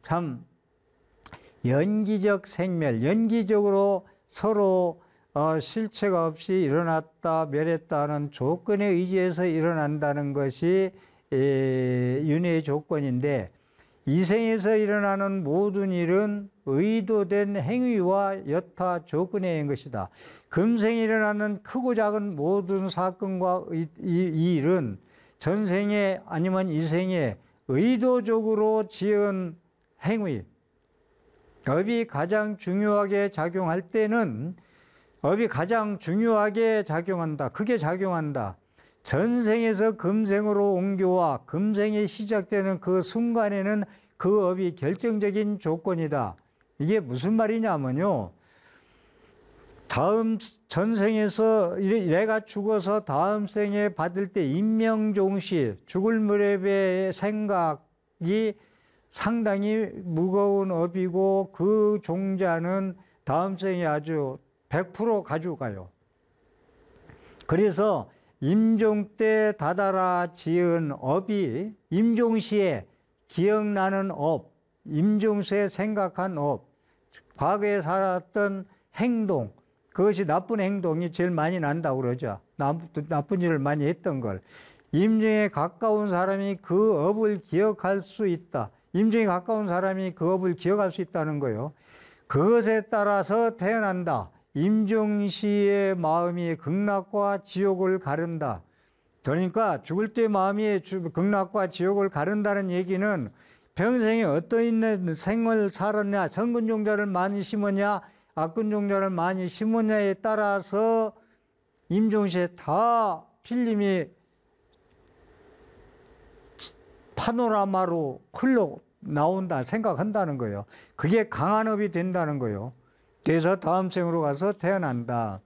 참 연기적 생멸, 연기적으로 서로 실체가 없이 일어났다 멸했다는 조건에 의지해서 일어난다는 것이 윤회의 조건인데, 이생에서 일어나는 모든 일은 의도된 행위와 여타 조건에 의한 것이다. 금생에 일어나는 크고 작은 모든 사건과 이 일은 전생에 아니면 이생에 의도적으로 지은 행위, 업이 가장 중요하게 작용할 때는 업이 가장 중요하게 작용한다. 크게 작용한다. 전생에서 금생으로 옮겨와 금생이 시작되는 그 순간에는 그 업이 결정적인 조건이다. 이게 무슨 말이냐면요, 다음 전생에서 내가 죽어서 다음 생에 받을 때 임명종시, 죽을 무렵의 생각이 상당히 무거운 업이고, 그 종자는 다음 생에 아주 100% 가져가요. 그래서 임종 때 다다라 지은 업이 임종시에 기억나는 업, 임종시에 생각한 업, 과거에 살았던 행동, 그것이 나쁜 행동이 제일 많이 난다고 그러죠. 나쁜 일을 많이 했던 걸. 임종에 가까운 사람이 그 업을 기억할 수 있다. 임종에 가까운 사람이 그 업을 기억할 수 있다는 거예요. 그것에 따라서 태어난다. 임종시의 마음이 극락과 지옥을 가른다. 그러니까 죽을 때 마음이 극락과 지옥을 가른다는 얘기는 평생에 어떤 생을 살았냐, 선근 종자를 많이 심었냐, 악근 종자를 많이 심었냐에 따라서 임종시에 다 필름이 파노라마로 흘러 나온다 생각한다는 거예요. 그게 강한 업이 된다는 거예요. 그래서 다음 생으로 가서 태어난다.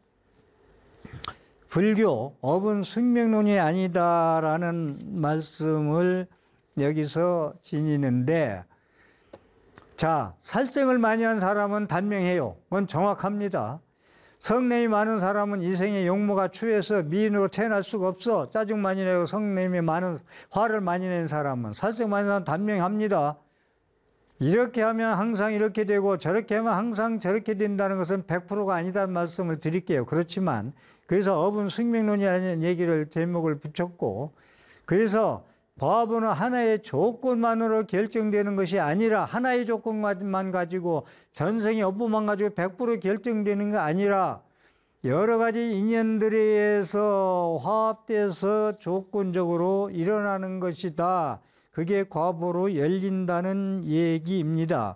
불교 업은 숙명론이 아니다라는 말씀을 여기서 지니는데, 자, 살증을 많이 한 사람은 단명해요. 그건 정확합니다. 성냄이 많은 사람은 이 생에 용모가 추해서 미인으로 태어날 수가 없어. 짜증 많이 내고 성냄이 많은, 화를 많이 낸 사람은, 살증 많은 사람은 단명합니다. 이렇게 하면 항상 이렇게 되고 저렇게 하면 항상 저렇게 된다는 것은 100%가 아니다는 말씀을 드릴게요. 그렇지만 그래서 업은 숙명론이 아닌 얘기를 제목을 붙였고, 그래서 과업은 하나의 조건만으로 결정되는 것이 아니라, 하나의 조건만 가지고 전생의 업보만 가지고 100% 결정되는 게 아니라 여러 가지 인연들에 의해서 화합돼서 조건적으로 일어나는 것이다. 그게 과보로 열린다는 얘기입니다.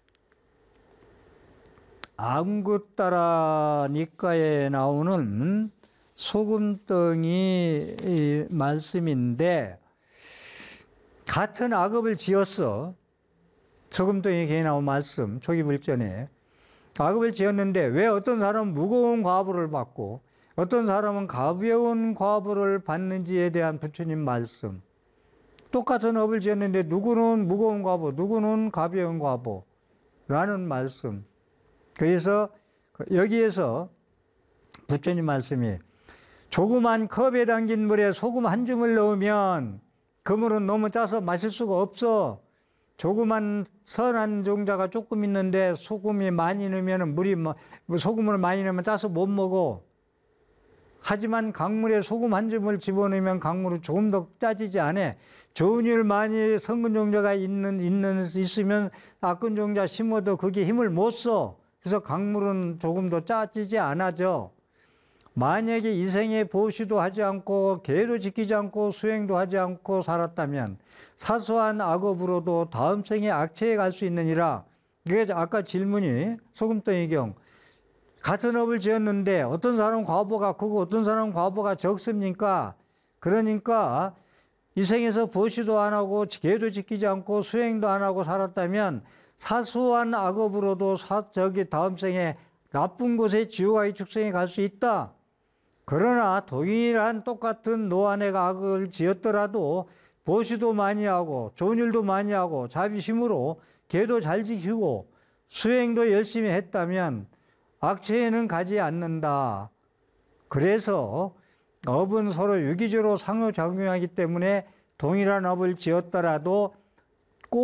안구따라 니까에 나오는 소금덩이 말씀인데, 같은 악업을 지었어. 소금덩이에 나온 말씀, 초기불전에. 악업을 지었는데 왜 어떤 사람은 무거운 과보를 받고 어떤 사람은 가벼운 과보를 받는지에 대한 부처님 말씀. 똑같은 업을 지었는데 누구는 무거운 과보, 누구는 가벼운 과보라는 말씀. 그래서 여기에서 부처님 말씀이, 조그만 컵에 담긴 물에 소금 한 줌을 넣으면 그 물은 너무 짜서 마실 수가 없어. 조그만 선한 종자가 조금 있는데 소금이 많이 넣으면 소금을 많이 넣으면 짜서 못 먹어. 하지만 강물에 소금 한 줌을 집어넣으면 강물은 조금 더 짜지지 않아. 좋은 일 많이 성근 종자가 있으면 악근 종자 심어도 그게 힘을 못 써. 그래서 강물은 조금 더 짜지지 않아져. 만약에 이 생에 보시도 하지 않고 계도 지키지 않고 수행도 하지 않고 살았다면 사소한 악업으로도 다음 생에 악체에 갈 수 있느니라. 이게 아까 질문이 소금덩이경, 같은 업을 지었는데 어떤 사람은 과보가 크고 어떤 사람은 과보가 적습니까? 그러니까 이 생에서 보시도 안 하고 계도 지키지 않고 수행도 안 하고 살았다면 사소한 악업으로도 다음 생에 나쁜 곳에 지옥의 축생에 갈 수 있다. 그러나 동일한 똑같은 노안의 악을 지었더라도 보시도 많이 하고 좋은 일도 많이 하고 자비심으로 계도 잘 지키고 수행도 열심히 했다면 악체에는 가지 않는다. 그래서 업은 서로 유기적으로 상호작용하기 때문에 동일한 업을 지었더라도